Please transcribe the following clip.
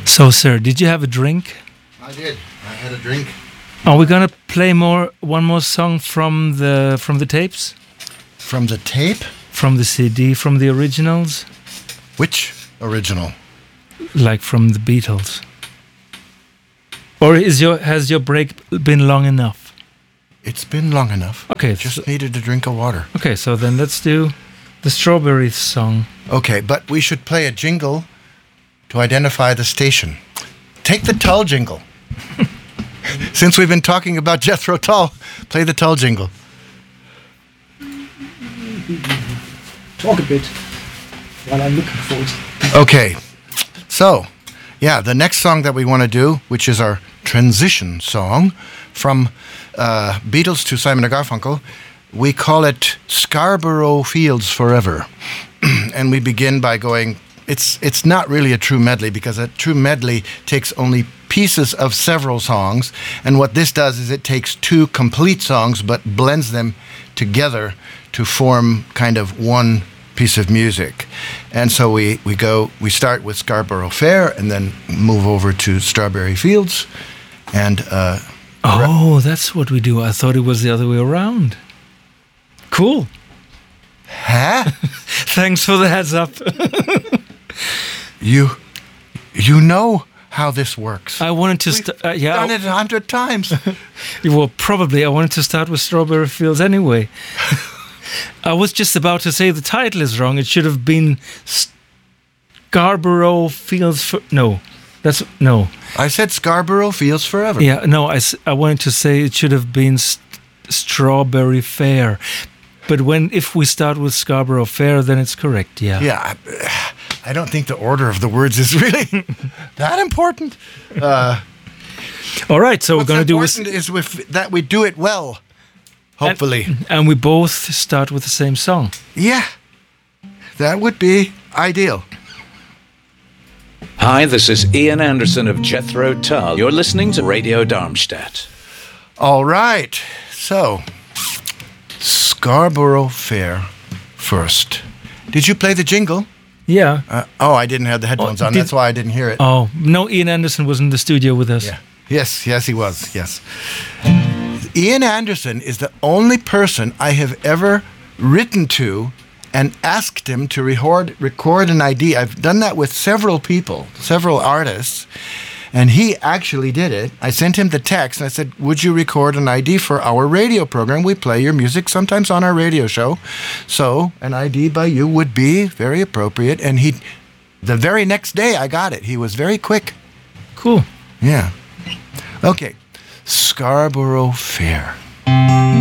So, sir, did you have a drink? I did. I had a drink. Are we gonna play one more song from the tapes? From the tape? From the CD, from the originals? Which original? Like from the Beatles. Or has your break been long enough? It's been long enough. Okay. Just needed a drink of water. Okay, so then let's do the Strawberry song. Okay, but we should play a jingle to identify the station. Take the Tull jingle. Since we've been talking about Jethro Tull, play the Tull jingle. Talk a bit while I'm looking for it. Okay, so, yeah, the next song that we want to do, which is our transition song from Beatles to Simon & Garfunkel, we call it Scarborough Fields Forever. And we begin by going, it's not really a true medley, because a true medley takes only pieces of several songs, and what this does is it takes two complete songs but blends them together to form kind of one piece of music. And so we start with Scarborough Fair and then move over to Strawberry Fields, and that's what we do. I thought it was the other way around. Cool. Huh? Thanks for the heads up. You know how this works. I wanted to done it 100 times. Well, probably. I wanted to start with Strawberry Fields anyway. I was just about to say the title is wrong. It should have been Scarborough Fields. No. I said Scarborough Fields Forever. Yeah, no, I wanted to say it should have been Strawberry Fair. But if we start with Scarborough Fair, then it's correct, yeah. Yeah, I don't think the order of the words is really that important. All right, so we're going to do... What's important is that we do it well, hopefully. And we both start with the same song. Yeah, that would be ideal. Hi, this is Ian Anderson of Jethro Tull. You're listening to Radio Darmstadt. All right, so Scarborough Fair first. Did you play the jingle? Yeah. I didn't have the headphones on. That's why I didn't hear it. Oh, no, Ian Anderson was in the studio with us. Yeah. Yes, he was. Yes. Ian Anderson is the only person I have ever written to and asked him to record an ID. I've done that with several people, several artists, and he actually did it. I sent him the text, and I said, would you record an ID for our radio program? We play your music sometimes on our radio show, so an ID by you would be very appropriate. And the very next day I got it. He was very quick. Cool. Yeah. Okay. Scarborough Fair.